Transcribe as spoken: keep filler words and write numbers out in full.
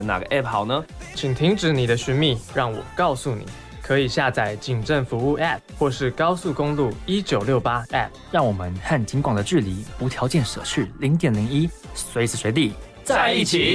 哪个 App 好呢？ 请停止你的寻觅，让我告诉你。可以下载警政服务 App 或是高速公路一九六八 App， 让我们和警广的距离无条件舍去零点零一，随时随地在一起。